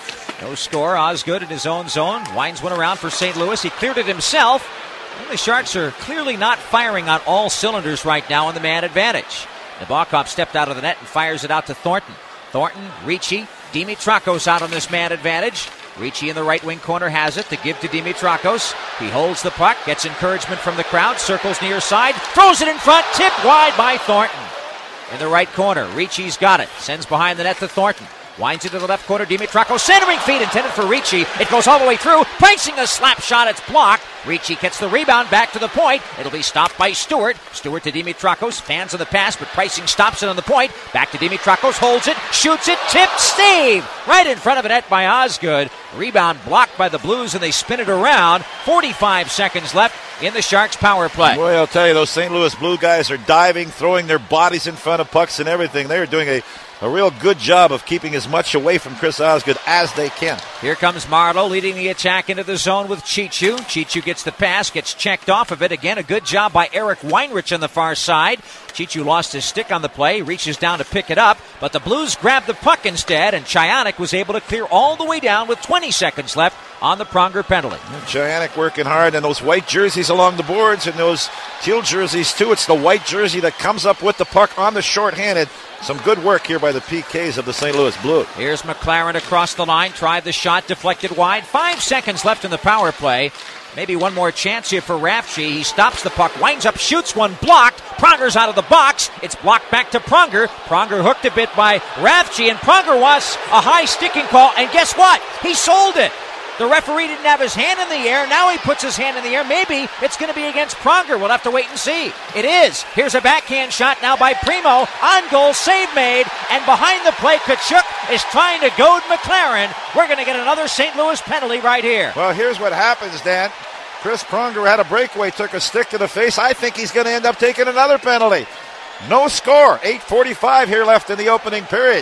No score. Osgood in his own zone. Winds one around for Saint Louis. He cleared it himself. And the Sharks are clearly not firing on all cylinders right now on the man advantage. Nabokov stepped out of the net and fires it out to Thornton. Thornton, Ricci, Dimitrakos out on this man advantage. Ricci in the right wing corner has it to give to Dimitrakos. He holds the puck, gets encouragement from the crowd, circles near side, throws it in front, tipped wide by Thornton. In the right corner, Ricci's got it, sends behind the net to Thornton. Winds it to the left corner, Dimitrakos, centering feed intended for Ricci. It goes all the way through, pricing a slap shot, it's blocked. Ricci gets the rebound back to the point. It'll be stopped by Stewart. Stewart to Dimitrakos, fans of the pass, but Pricing stops it on the point. Back to Dimitrakos, holds it, shoots it, tipped, save! Right in front of the net by Osgood. Rebound blocked by the Blues, and they spin it around. forty-five seconds left in the Sharks' power play. Boy, I'll tell you, those Saint Louis Blue guys are diving, throwing their bodies in front of pucks and everything. They are doing a A real good job of keeping as much away from Chris Osgood as they can. Here comes Marleau leading the attack into the zone with Chichu. Chichu gets the pass, gets checked off of it. Again, a good job by Eric Weinrich on the far side. Chichu lost his stick on the play, reaches down to pick it up, but the Blues grabbed the puck instead, and Chianik was able to clear all the way down with twenty seconds left on the Pronger penalty. Chianik working hard, and those white jerseys along the boards and those teal jerseys too. It's the white jersey that comes up with the puck on the shorthanded. Some good work here by the P Ks of the Saint Louis Blues. Here's McLaren across the line, tried the shot, deflected wide. Five seconds left in the power play. Maybe one more chance here for Rafchi. He stops the puck, winds up, shoots one, blocked. Pronger's out of the box. It's blocked back to Pronger. Pronger hooked a bit by Rafchi, and Pronger wants a high sticking call, and guess what? He sold it. The referee didn't have his hand in the air. Now he puts his hand in the air. Maybe it's going to be against Pronger. We'll have to wait and see. It is. Here's a backhand shot now by Primo. On goal, save made. And behind the play, Tkachuk is trying to goad McLaren. We're going to get another Saint Louis penalty right here. Well, here's what happens, Dan. Chris Pronger had a breakaway, took a stick to the face. I think he's going to end up taking another penalty. No score. eight forty-five here left in the opening period.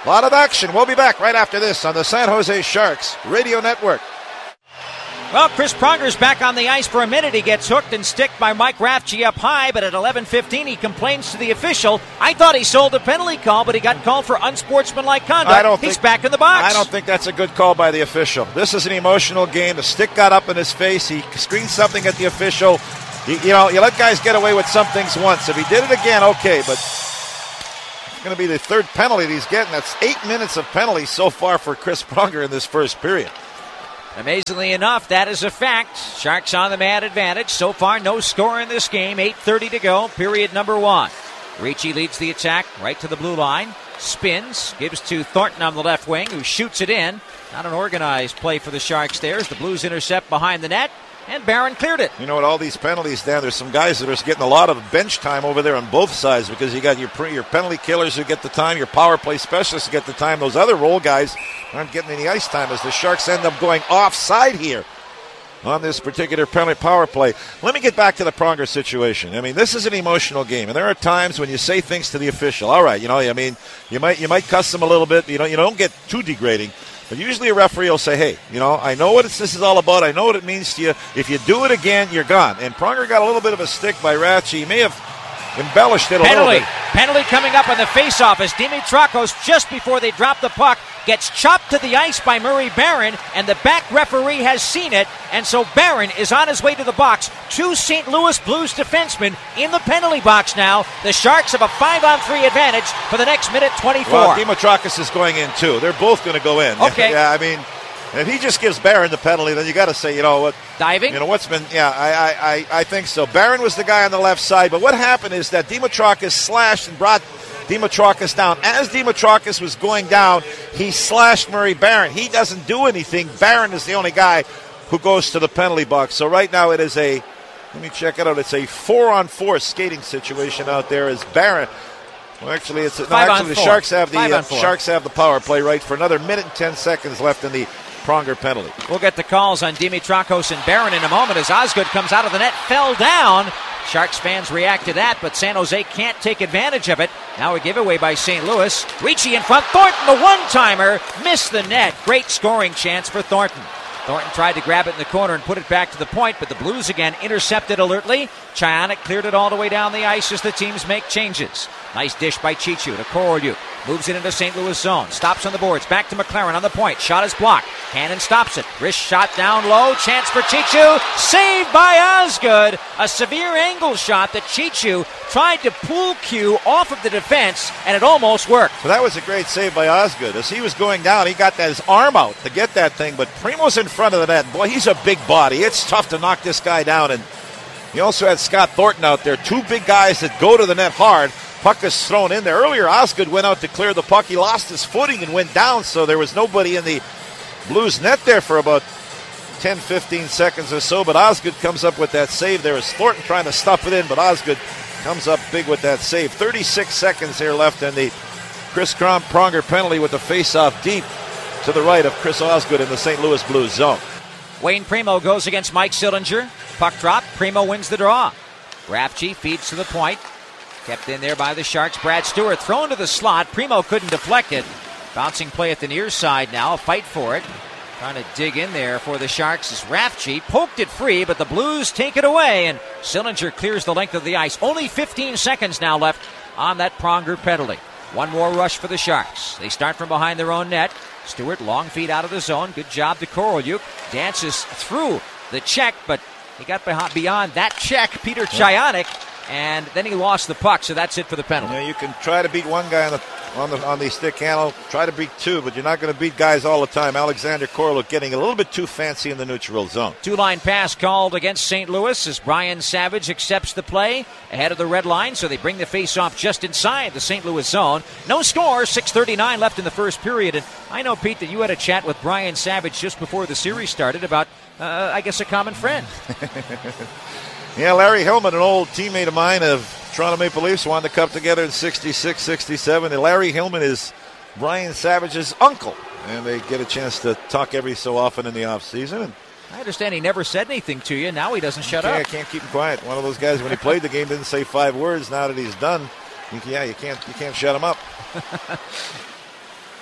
A lot of action. We'll be back right after this on the San Jose Sharks Radio Network. Well, Chris Pronger's back on the ice for a minute. He gets hooked and sticked by Mike Rafferty up high, but at eleven fifteen he complains to the official. I thought he sold a penalty call, but he got called for unsportsmanlike conduct. I don't He's think, back in the box. I don't think that's a good call by the official. This is an emotional game. The stick got up in his face. He screamed something at the official. You, you know, you let guys get away with some things once. If he did it again, okay, but it's going to be the third penalty that he's getting. That's eight minutes of penalties so far for Chris Pronger in this first period. Amazingly enough, that is a fact. Sharks on the man advantage. So far, no score in this game. eight thirty to go, period number one. Ricci leads the attack right to the blue line. Spins, gives to Thornton on the left wing, who shoots it in. Not an organized play for the Sharks there as the Blues intercept behind the net. And Barron cleared it. You know, with all these penalties, Dan, there's some guys that are getting a lot of bench time over there on both sides because you got your your penalty killers who get the time, your power play specialists who get the time. Those other role guys aren't getting any ice time as the Sharks end up going offside here on this particular penalty power play. Let me get back to the Pronger situation. I mean, this is an emotional game, and there are times when you say things to the official. All right, you know, I mean, you might you might cuss them a little bit. You know, you don't get too degrading. But usually a referee will say, hey, you know, I know what it's, this is all about. I know what it means to you. If you do it again, you're gone. And Pronger got a little bit of a stick by Ratchie. He may have embellished it a Penalty. little bit. Penalty coming up on the faceoff as Dimitrakos, just before they drop the puck, gets chopped to the ice by Murray Barron, and the back referee has seen it, and so Barron is on his way to the box. Two Saint Louis Blues defensemen in the penalty box now. The Sharks have a five-on-three advantage for the next minute twenty-four. Well, Dimitrakos is going in, too. They're both going to go in. Okay. Yeah, I mean, if he just gives Barron the penalty, then you got to say, you know what? Diving? You know, what's been, yeah, I, I, I think so. Barron was the guy on the left side, but what happened is that Dimitrakos slashed and brought Dimitrakos down. As Dimitrakos was going down, he slashed Murray Barron. He doesn't do anything. Barron is the only guy who goes to the penalty box. So right now it is a, let me check it out, it's a four-on-four skating situation out there as Barron. Well, actually, it's no, Five actually the four. Sharks have the Five uh, on four. Sharks have the power play right for another minute and ten seconds left in the Pronger penalty. We'll get the calls on Dimitrakos and Barron in a moment as Osgood comes out of the net, fell down. Sharks fans react to that, but San Jose can't take advantage of it. Now a giveaway by Saint Louis. Ricci in front. Thornton, the one-timer, missed the net. Great scoring chance for Thornton. Thornton tried to grab it in the corner and put it back to the point, but the Blues again intercepted alertly. Chionic cleared it all the way down the ice as the teams make changes. Nice dish by Chichu to Korolyuk. Moves it into Saint Louis zone. Stops on the boards. Back to McLaren on the point. Shot is blocked. Cannon stops it. Wrist shot down low. Chance for Chichu. Saved by Osgood. A severe angle shot that Chichu tried to pull Q off of the defense, and it almost worked. So that was a great save by Osgood. As he was going down, he got that, his arm out to get that thing, but Primo's in front of the net. Boy, he's a big body. It's tough to knock this guy down, and he also had Scott Thornton out there. Two big guys that go to the net hard. Puck is thrown in there. Earlier, Osgood went out to clear the puck. He lost his footing and went down, so there was nobody in the Blues net there for about ten, fifteen seconds or so, but Osgood comes up with that save. There is Thornton trying to stuff it in, but Osgood comes up big with that save. thirty-six seconds here left in the Chris Pronger penalty with the face-off deep to the right of Chris Osgood in the Saint Louis Blues zone. Wayne Primo goes against Mike Sillinger. Puck drop. Primo wins the draw. Rafchi feeds to the point. Kept in there by the Sharks. Brad Stewart thrown to the slot. Primo couldn't deflect it. Bouncing play at the near side now. A fight for it. Trying to dig in there for the Sharks is Rafchi. Poked it free, but the Blues take it away, and Sillinger clears the length of the ice. Only fifteen seconds now left on that Pronger penalty. One more rush for the Sharks. They start from behind their own net. Stewart, long feed out of the zone. Good job to Korolyuk. Dances through the check, but he got beyond that check. Peter Chionic. And then he lost the puck, so that's it for the penalty. You know, you can try to beat one guy on the on the on the stick handle, try to beat two, but you're not going to beat guys all the time. Alexander Korolyuk getting a little bit too fancy in the neutral zone. Two-line pass called against Saint Louis as Brian Savage accepts the play ahead of the red line, so they bring the face-off just inside the Saint Louis zone. No score, six thirty-nine left in the first period, and I know, Pete, that you had a chat with Brian Savage just before the series started about, uh, I guess, a common friend. Yeah, Larry Hillman, an old teammate of mine of Toronto Maple Leafs, won the Cup together in sixty-six sixty-seven. And Larry Hillman is Brian Savage's uncle. And they get a chance to talk every so often in the offseason. I understand he never said anything to you. Now he doesn't shut yeah, up. I can't keep him quiet. One of those guys, when he played the game, didn't say five words. Now that he's done, you, yeah, you can't, you can't shut him up.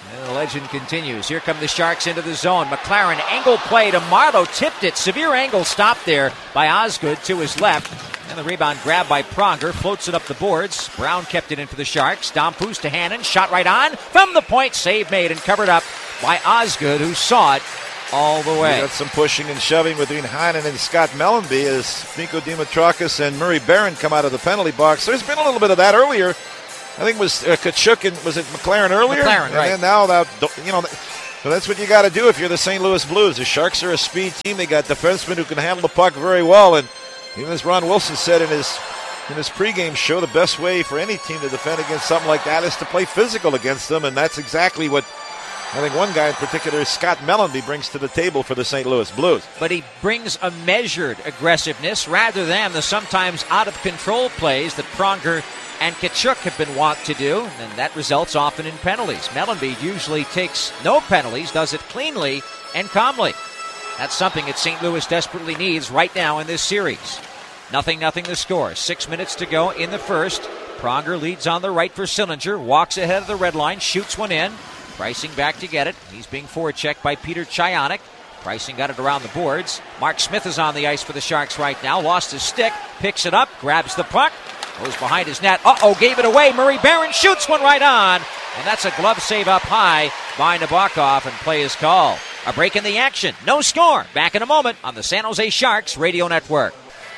And the legend continues. Here come the Sharks into the zone. McLaren angle play to Marleau. Tipped it. Severe angle stopped there by Osgood to his left. And the rebound grabbed by Pronger. Floats it up the boards. Brown kept it in for the Sharks. Domfus to Hannon. Shot right on. From the point. Save made and covered up by Osgood, who saw it all the way. We got some pushing and shoving between Hannon and Scott Mellanby as Nico Dimitrakis and Murray Barron come out of the penalty box. There's been a little bit of that earlier. I think it was uh, Tkachuk and was it McLaren earlier? McLaren, and right. then now that, you know, so that's what you got to do if you're the Saint Louis Blues. The Sharks are a speed team. They got defensemen who can handle the puck very well, and even as Ron Wilson said in his in his pregame show, the best way for any team to defend against something like that is to play physical against them, and that's exactly what I think one guy in particular, Scott Mellanby, brings to the table for the Saint Louis Blues. But he brings a measured aggressiveness rather than the sometimes out-of-control plays that Pronger and Tkachuk have been wont to do, and that results often in penalties. Mellanby usually takes no penalties, does it cleanly and calmly. That's something that Saint Louis desperately needs right now in this series. Nothing, nothing the score. Six minutes to go in the first. Pronger leads on the right for Sillinger, walks ahead of the red line, shoots one in. Pricing back to get it. He's being forechecked by Peter Chayonik. Pricing got it around the boards. Mark Smith is on the ice for the Sharks right now. Lost his stick, picks it up, grabs the puck, goes behind his net. Uh-oh, gave it away. Murray Barron shoots one right on. And that's a glove save up high by Nabokov, and play is called. A break in the action. No score. Back in a moment on the San Jose Sharks Radio Network.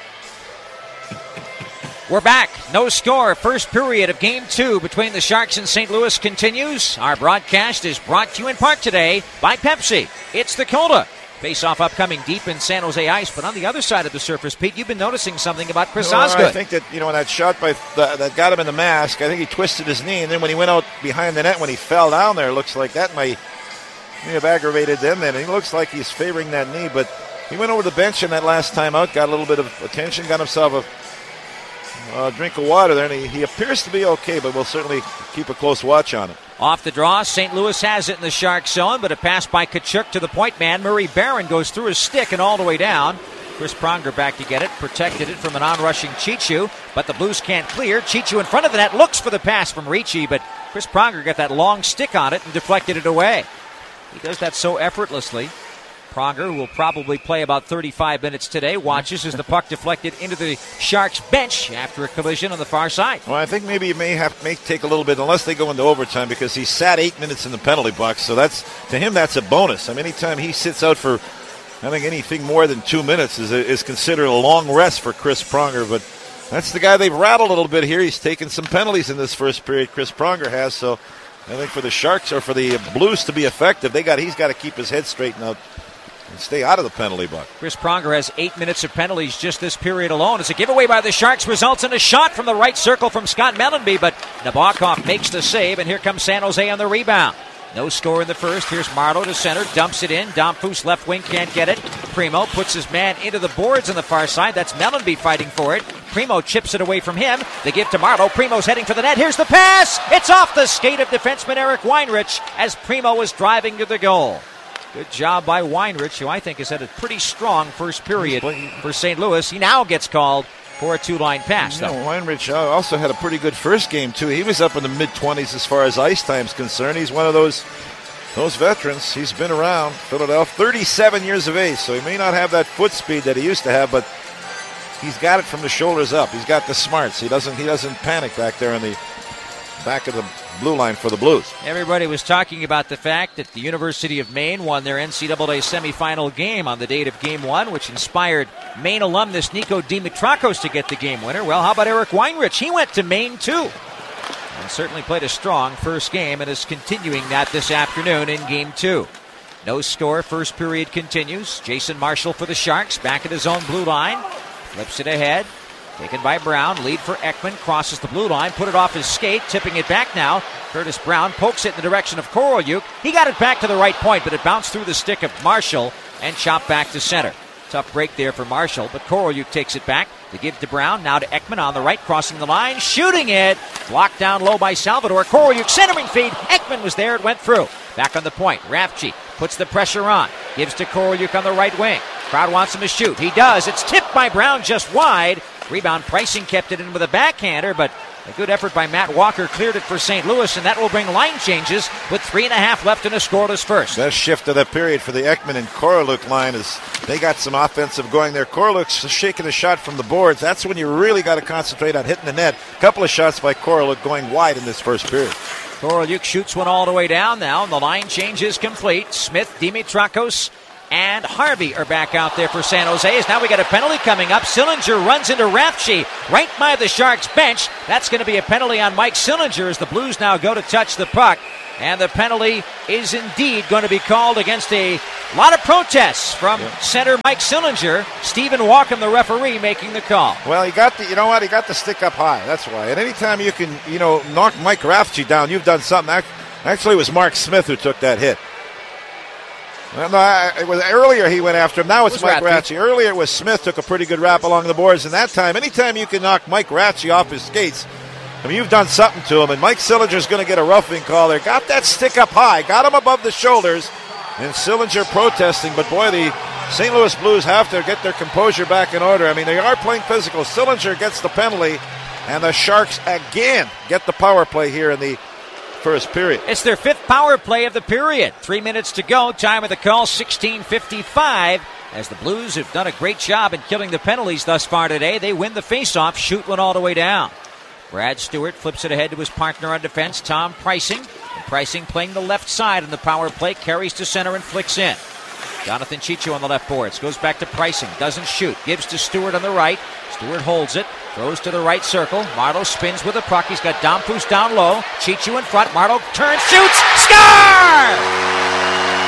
We're back. No score. First period of Game two between the Sharks and Saint Louis continues. Our broadcast is brought to you in part today by Pepsi. It's the Coda. Face-off upcoming deep in San Jose ice, but on the other side of the surface, Pete, you've been noticing something about Chris well, Osgood. I think that, you know, that shot by the, that got him in the mask, I think he twisted his knee, and then when he went out behind the net, when he fell down there, it looks like that might, may have aggravated them then. He looks like he's favoring that knee, but he went over the bench in that last time out, got a little bit of attention, got himself a Uh, drink of water there, and he, he appears to be okay, but we'll certainly keep a close watch on him. Off the draw, Saint Louis has it in the Shark zone, but a pass by Tkachuk to the point man. Murray Barron goes through his stick and all the way down. Chris Pronger back to get it, protected it from an on-rushing Chichu, but the Blues can't clear. Chichu in front of the net, looks for the pass from Ricci, but Chris Pronger got that long stick on it and deflected it away. He does that so effortlessly. Pronger, who will probably play about thirty-five minutes today, watches as the puck deflected into the Sharks bench after a collision on the far side. Well, I think maybe it may have may take a little bit, unless they go into overtime, because he sat eight minutes in the penalty box. So that's, to him, that's a bonus. I mean, anytime he sits out for, I think anything more than two minutes is is considered a long rest for Chris Pronger. But that's the guy they've rattled a little bit here. He's taken some penalties in this first period. Chris Pronger has. So I think for the Sharks or for the Blues to be effective, they got he's got to keep his head straightened out and stay out of the penalty box. Chris Pronger has eight minutes of penalties just this period alone. As a giveaway by the Sharks results in a shot from the right circle from Scott Mellanby, but Nabokov makes the save, and here comes San Jose on the rebound. No score in the first. Here's Marleau to center, dumps it in. Domfus left wing can't get it. Primo puts his man into the boards on the far side. That's Mellanby fighting for it. Primo chips it away from him. They give to Marleau. Primo's heading for the net. Here's the pass. It's off the skate of defenseman Eric Weinrich as Primo was driving to the goal. Good job by Weinrich, who I think has had a pretty strong first period for Saint Louis. He now gets called for a two-line pass, though. You know, Weinrich also had a pretty good first game, too. He was up in the mid-twenties as far as ice time's concerned. He's one of those those veterans. He's been around Philadelphia, thirty-seven years of age, so he may not have that foot speed that he used to have, but he's got it from the shoulders up. He's got the smarts. He doesn't he doesn't panic back there in the back of the blue line for the Blues. Everybody was talking about the fact that the University of Maine won their N C double A semifinal game on the date of Game one, which inspired Maine alumnus Nico Dimitrakis to get the game winner. Well, how about Eric Weinrich? He went to Maine, too, and certainly played a strong first game and is continuing that this afternoon in Game two. No score. First period continues. Jason Marshall for the Sharks, back at his own blue line. Flips it ahead. Taken by Brown, lead for Ekman, crosses the blue line, put it off his skate, tipping it back now. Curtis Brown pokes it in the direction of Korolyuk. He got it back to the right point, but it bounced through the stick of Marshall and chopped back to center. Tough break there for Marshall, but Korolyuk takes it back. They give to Brown, now to Ekman on the right, crossing the line, shooting it. Blocked down low by Salvador. Korolyuk centering feed. Ekman was there, it went through. Back on the point, Rafchi puts the pressure on, gives to Korolyuk on the right wing. Crowd wants him to shoot. He does. It's tipped by Brown just wide. Rebound Pricing kept it in with a backhander, but A good effort by Matt Walker cleared it for Saint Louis, and that will bring line changes with three and a half left in a scoreless first. Best shift of the period for the Ekman and Koroluk line is they got some offensive going there. Koroluk's shaking a shot from the boards. That's when you really got to concentrate on hitting the net. A couple of shots by Koroluk going wide in this first period. Koroluk shoots one all the way down now, and the line change is complete. Smith, Dimitrakos, and Harvey are back out there for San Jose. As now we got a penalty coming up. Sillinger runs into Rafchi right by the Sharks bench. That's going to be a penalty on Mike Sillinger as the Blues now go to touch the puck. And the penalty is indeed going to be called against a lot of protests from yeah. center Mike Sillinger. Stephen Walkham, the referee, making the call. Well, he got the, you know what, he got the stick up high. That's why. And anytime you can, you know, knock Mike Rafchi down, you've done something. Actually, it was Mark Smith who took that hit. Well, no, I, it was earlier he went after him. Now it's it Mike Rafchi. Earlier it was Smith took a pretty good rap along the boards, and that time, anytime you can knock Mike Rafchi off his skates, I mean, you've done something to him, and Mike Sillinger's going to get a roughing call there. Got that stick up high, got him above the shoulders, and Sillinger protesting, but boy, the Saint Louis Blues have to get their composure back in order. I mean, they are playing physical. Sillinger gets the penalty, and the Sharks again get the power play here in the first period. It's their fifth power play of the period. Three minutes to go. Time of the call, sixteen fifty-five. As the Blues have done a great job in killing the penalties thus far today, they win the faceoff, shoot one all the way down. Brad Stewart flips it ahead to his partner on defense, Tom Preissing. And Preissing playing the left side in the power play, carries to center and flicks in. Jonathan Chicho on the left boards, goes back to Preissing, doesn't shoot, gives to Stewart on the right. Stewart holds it, throws to the right circle. Marleau spins with the puck. He's got Domfus down low. Chicho in front. Marleau turns, shoots, score!